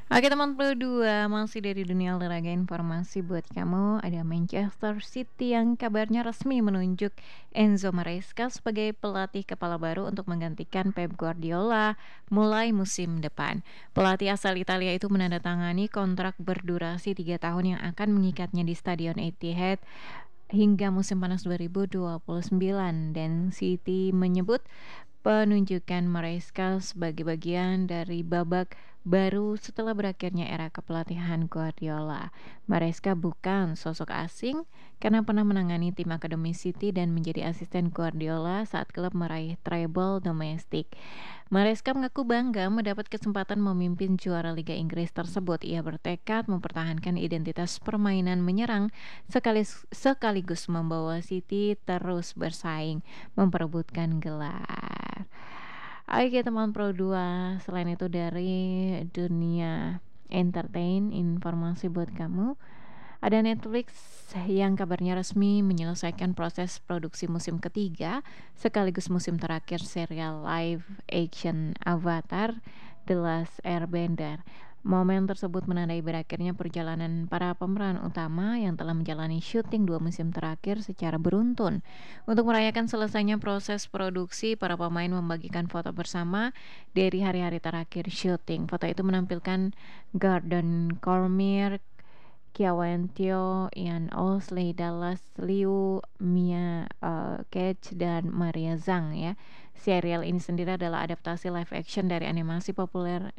Oke teman Pro 2, masih dari dunia olahraga informasi buat kamu. Ada Manchester City yang kabarnya resmi menunjuk Enzo Maresca sebagai pelatih kepala baru untuk menggantikan Pep Guardiola mulai musim depan. Pelatih asal Italia itu menandatangani kontrak berdurasi 3 tahun yang akan mengikatnya di Stadion Etihad hingga musim panas 2029, dan City menyebut penunjukan Maresca sebagai bagian dari babak baru setelah berakhirnya era kepelatihan Guardiola. Maresca bukan sosok asing karena pernah menangani tim akademi City dan menjadi asisten Guardiola saat klub meraih treble domestik. Maresca mengaku bangga mendapat kesempatan memimpin juara Liga Inggris tersebut. Ia bertekad mempertahankan identitas permainan menyerang sekaligus membawa City terus bersaing memperebutkan gelar. Oke teman Pro 2, selain itu dari dunia entertain, informasi buat kamu. Ada Netflix yang kabarnya resmi menyelesaikan proses produksi musim ketiga sekaligus musim terakhir serial live action Avatar The Last Airbender. Momen tersebut menandai berakhirnya perjalanan para pemeran utama yang telah menjalani syuting 2 musim terakhir secara beruntun. Untuk merayakan selesainya proses produksi, para pemain membagikan foto bersama dari hari-hari terakhir syuting. Foto itu menampilkan Gordon Cormier, Kiawentio, Ian Owsley, Dallas Liu, Mia Cage, dan Maria Zhang ya. Serial ini sendiri adalah adaptasi live action dari animasi populer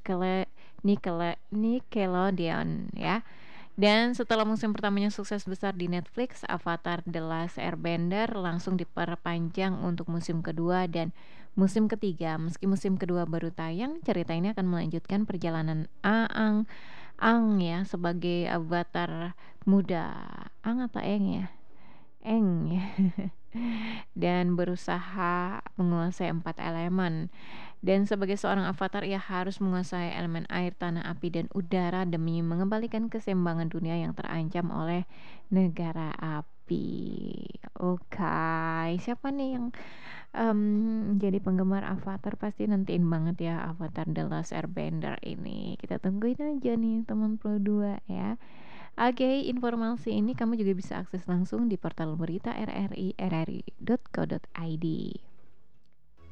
Nickelodeon ya. Dan setelah musim pertamanya sukses besar di Netflix, Avatar The Last Airbender langsung diperpanjang untuk musim kedua dan musim ketiga. Meski musim kedua baru tayang, cerita ini akan melanjutkan perjalanan Ang ya sebagai avatar muda. Ang atau Eng ya? Eng ya. Dan berusaha menguasai 4 elemen. Dan sebagai seorang avatar, ia harus menguasai elemen air, tanah, api, dan udara demi mengembalikan keseimbangan dunia yang terancam oleh negara api. Oke, siapa nih yang jadi penggemar Avatar pasti nantiin banget ya Avatar The Last Airbender ini. Kita tungguin aja nih teman Pro 2 ya. Oke, informasi ini kamu juga bisa akses langsung di portal berita RRI, rri.co.id.